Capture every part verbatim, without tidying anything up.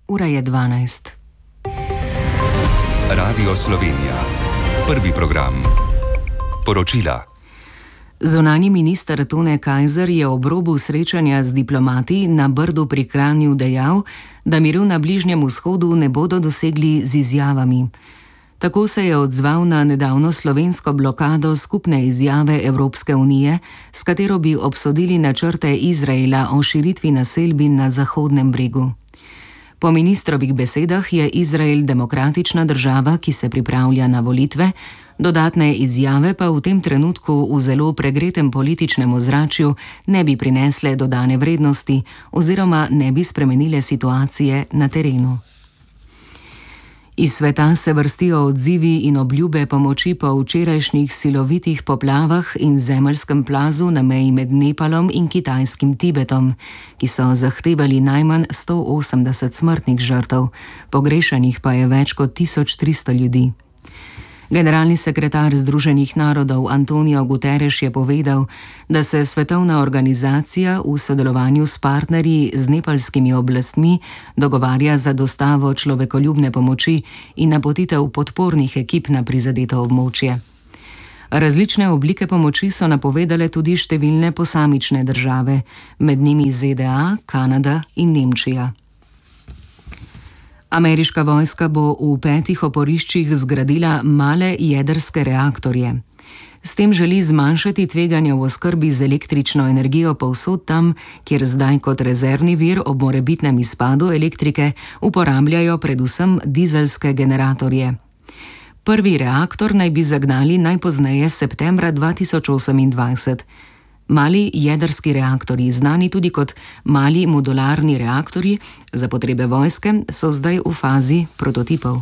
Ura je dvanajst. Radio Slovenija. Prvi program. Poročila. Zunanji minister Tone Kajzer je ob robu srečanja z diplomati na Brdu pri Kranju dejal, da miru na Bližnjem vzhodu ne bodo dosegli z izjavami. Tako se je odzval na nedavno slovensko blokado skupne izjave Evropske unije, s katero bi obsodili načrte Izraela o širitvi naselbin na Zahodnem bregu. Po ministrovih besedah je Izrael demokratična država, ki se pripravlja na volitve, dodatne izjave pa v tem trenutku v zelo pregretem političnem ozračju ne bi prinesle dodane vrednosti oziroma ne bi spremenile situacije na terenu. Iz sveta se vrstijo odzivi in obljube pomoči po včerajšnjih silovitih poplavah in zemeljskem plazu na meji med Nepalom in kitajskim Tibetom, ki so zahtevali najmanj sto osemdeset smrtnih žrtev, pogrešanih pa je več kot tisoč tristo ljudi. Generalni sekretar Združenih narodov Antonio Guterres je povedal, da se svetovna organizacija v sodelovanju s partnerji z nepalskimi oblastmi dogovarja za dostavo človekoljubne pomoči in napotitev podpornih ekip na prizadeto območje. Različne oblike pomoči so napovedale tudi številne posamične države, med njimi Z D A, Kanada in Nemčija. Ameriška vojska bo v petih oporiščih zgradila male jedrske reaktorje. S tem želi zmanjšati tveganja v oskrbi z električno energijo povsod tam, kjer zdaj kot rezervni vir ob morebitnem izpadu elektrike uporabljajo predvsem dizelske generatorje. Prvi reaktor naj bi zagnali najpozneje septembra dva tisoč osemindvajset. Mali jedrski reaktorji, znani tudi kot mali modularni reaktorji, za potrebe vojske so zdaj v fazi prototipov.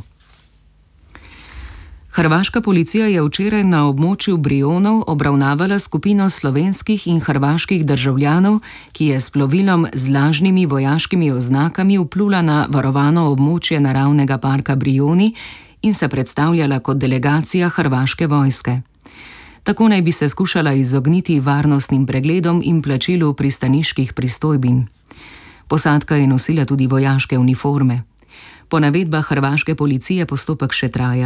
Hrvaška policija je včeraj na območju Brionov obravnavala skupino slovenskih in hrvaških državljanov, ki je s plovilom z lažnimi vojaškimi oznakami vplula na varovano območje naravnega parka Brioni in se predstavljala kot delegacija hrvaške vojske. Tako naj bi se skušala izogniti varnostnim pregledom in plačilu pristaniških pristojbin. Posadka je nosila tudi vojaške uniforme. Po navedbah hrvaške policije postopek še traja.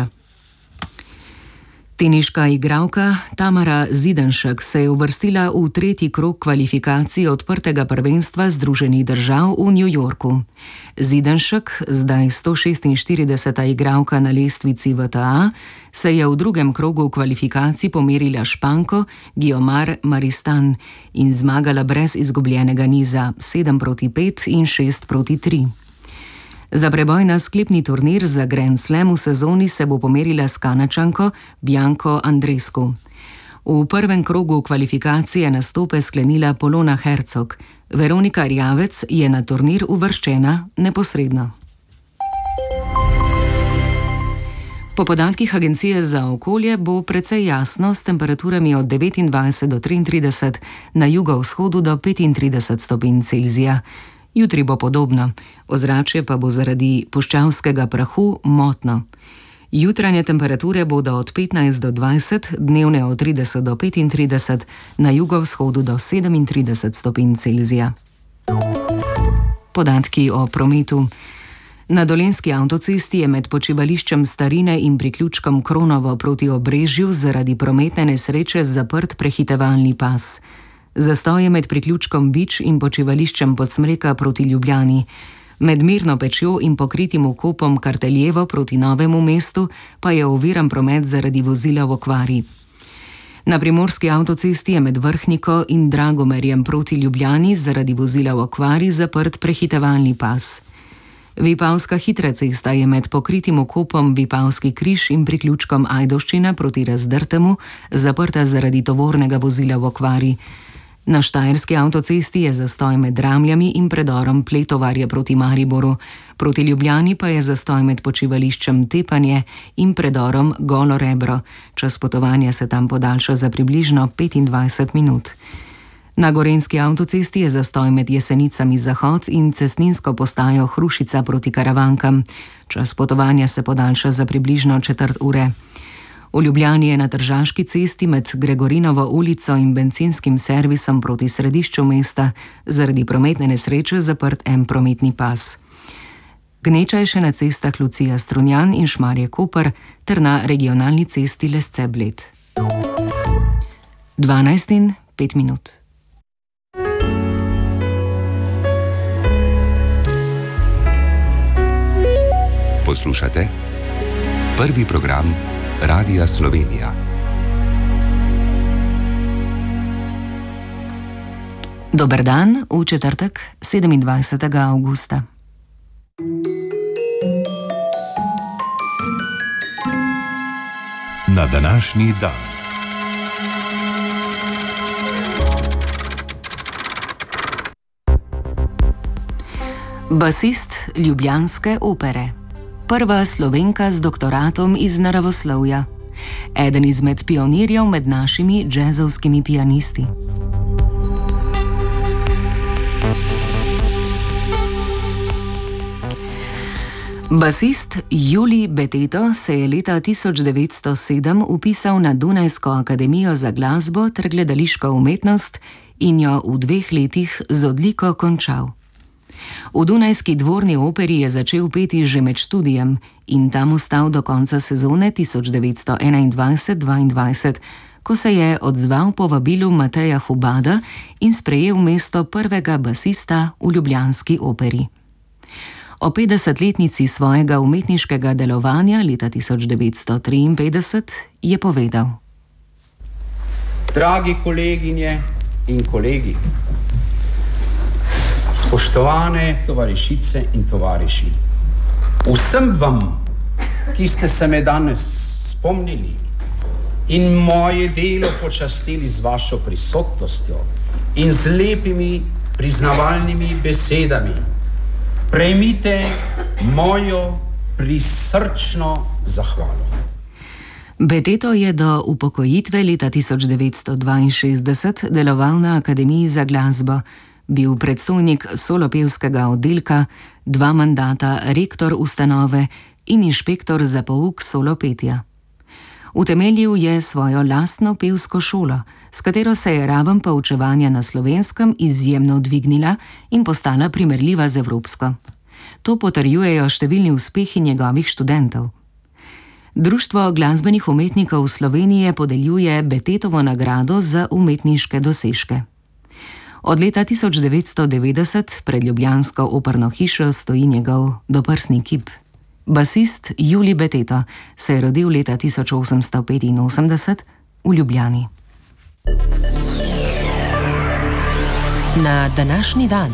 Teniška igralka Tamara Zidanšek se je uvrstila v tretji krog kvalifikacij odprtega prvenstva Združenih držav v New Yorku. Zidanšek, zdaj sto šestinštirideseta igralka na lestvici V T A, se je v drugem krogu kvalifikacij pomerila Španko Guiomar Maristan in zmagala brez izgubljenega niza sedem proti pet in šest proti tri. Za preboj na sklepni turnir za Grand Slam v sezoni se bo pomerila s Kanačanko Bianco Andreescu. V prvem krogu kvalifikacije nastope sklenila Polona Hercog. Veronika Rjavec je na turnir uvrščena neposredno. Po podatkih Agencije za okolje bo precej jasno s temperaturami od devetindvajset do triintrideset, na jugovzhodu do petintrideset stopinj Celzija. Jutri bo podobno, ozračje pa bo zaradi puščavskega prahu motno. Jutranje temperature bodo od petnajst do dvajset, dnevne od trideset do petintrideset, na jugovzhodu do sedemintrideset stopinj Celzija. Podatki o prometu. Na Dolenjski avtocesti je med počivališčem Starine in priključkom Kronovo proti Obrežju zaradi prometne nesreče zaprt prehitevalni pas. Zastoj je med priključkom Bič in počivališčem Podsmreka proti Ljubljani. Med Mirno pečjo in pokritim vkopom Karteljevo proti Novemu mestu pa je oviran promet zaradi vozila v okvari. Na primorski avtocesti je med Vrhniko in Dragomerjem proti Ljubljani zaradi vozila v okvari zaprt prehitevalni pas. Vipavska hitra cesta je med pokritim vkopom Vipavski križ in priključkom Ajdovščina proti Razdrtemu zaprta zaradi tovornega vozila v okvari. Na štajerski avtocesti je zastoj med Dramljami in predorom Pletovarje proti Mariboru, proti Ljubljani pa je zastoj med počivališčem Tepanje in predorom Golo Rebro. Čas potovanja se tam podaljša za približno petindvajset minut. Na gorenjski avtocesti je zastoj med Jesenicami Zahod in cestninsko postajo Hrušica proti Karavankam. Čas potovanja se podaljša za približno četrt ure. V Ljubljani je na Tržaški cesti med Gregorinovo ulico in bencinskim servisom proti središču mesta zaradi prometne nesreče zaprt en prometni pas. Gneča je še na cestah Lucija Strunjan in Šmarje Koper ter na regionalni cesti Lesce Bled. dvanajst in pet minut. Poslušate prvi program Radia Slovenija. Dober dan v četrtek, sedemindvajsetega avgusta. Na današnji dan. Basist ljubljanske opere. Prva Slovenka z doktoratom iz naravoslovja. Eden izmed pionirjev med našimi džezovskimi pianisti. Basist Julij Beteto se je leta tisoč devetsto sedem vpisal na Dunajsko akademijo za glasbo ter gledališko umetnost in jo v dveh letih z odliko končal. V Dunajski dvorni operi je začel peti že med študijem in tam ostal do konca sezone tisoč devetsto enaindvajset dvaindvajset, ko se je odzval povabilu Mateja Hubada in sprejel mesto prvega basista v ljubljanski operi. O petdesetletnici svojega umetniškega delovanja leta tisoč devetsto triinpetdeset je povedal: Dragi koleginje in kolegi, spoštovane tovarišice in tovariši, vsem vam, ki ste se me danes spomnili in moje delo počastili z vašo prisotnostjo in z lepimi priznavalnimi besedami, prejmite mojo prisrčno zahvalo. Beteto je do upokojitve leta tisoč devetsto dvainšestdeset deloval na Akademiji za glasbo, bil predstojnik solopevskega oddelka, dva mandata rektor ustanove in inšpektor za pouk solopetja. Utemeljil je svojo lastno pevsko šolo, s katero se je raven poučevanja na Slovenskem izjemno dvignila in postala primerljiva z evropsko. To potrjujejo številni uspehi njegovih študentov. Društvo glasbenih umetnikov Slovenije podeljuje Betetovo nagrado za umetniške dosežke. Od leta tisoč devetsto devetdeset pred ljubljansko operno hišo stoji njegov doprsni kip. Basist Julij Beteto se je rodil leta tisoč osemsto petinosemdeset v Ljubljani. Na današnji dan.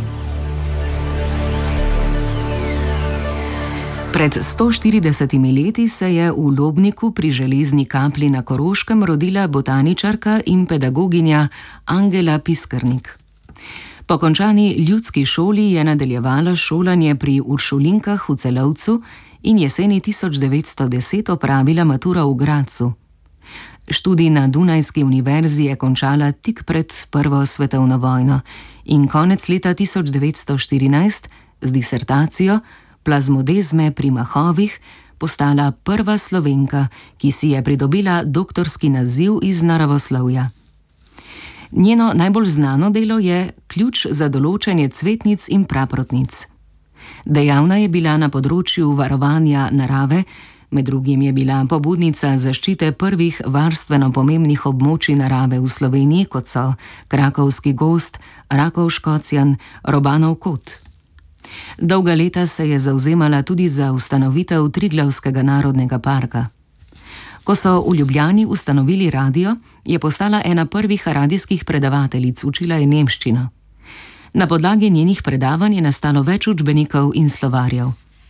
Pred sto štiridesetimi leti se je v Lobniku pri Železni Kapli na Koroškem rodila botaničarka in pedagoginja Angela Piskrnik. Po končani ljudski šoli je nadaljevala šolanje pri uršulinkah v Celovcu in jeseni tisoč devetsto deset opravila maturo v Gradcu. Študij na Dunajski univerzi je končala tik pred Prvo svetovno vojno in konec leta tisoč devetsto štirinajst z disertacijo Plazmodezme pri mahovih postala prva Slovenka, ki si je pridobila doktorski naziv iz naravoslovja. Njeno najbolj znano delo je Ključ za določanje cvetnic in praprotnic. Dejavna je bila na področju varovanja narave, med drugim je bila pobudnica zaščite prvih varstveno pomembnih območij narave v Sloveniji, kot so Krakovski gozd, Rakov Škocjan, Robanov kot. Dolga leta se je zavzemala tudi za ustanovitev Triglavskega narodnega parka. Ko so v Ljubljani ustanovili radio, je postala ena prvih radijskih predavateljic, učila je nemščino. Na podlagi njenih predavanj je nastalo več učbenikov in slovarjev.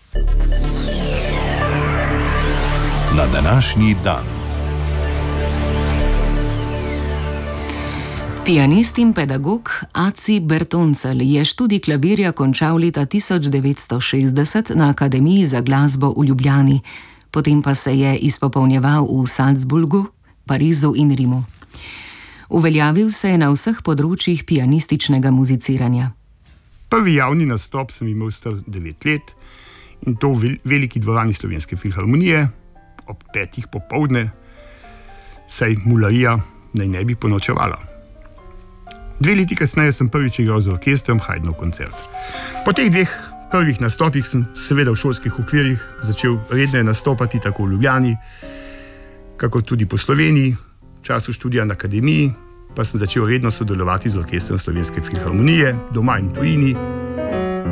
Na današnji dan. Pianist in pedagog Aci Bertoncelj je študij klavirja končal leta tisoč devetsto šestdeset na Akademiji za glasbo v Ljubljani, potem pa se je izpopolnjeval v Salzburgu, Parizu in Rimu. Uveljavil se je na vseh področjih pianističnega muziciranja. Prvi javni nastop sem imel star devet let in to v veliki dvorani Slovenske filharmonije ob petih popoldne, saj mularija naj ne bi ponočevala. Dve leti kasneje sem prvič igral z orkestrom Haydnov koncert. Po teh dveh prvih nastopih sem seveda v šolskih okvirih začel redno nastopati tako v Ljubljani, kako tudi po Sloveniji. V času študija na akademiji pa sem začel redno sodelovati z orkestrom Slovenske filharmonije, doma in tujini.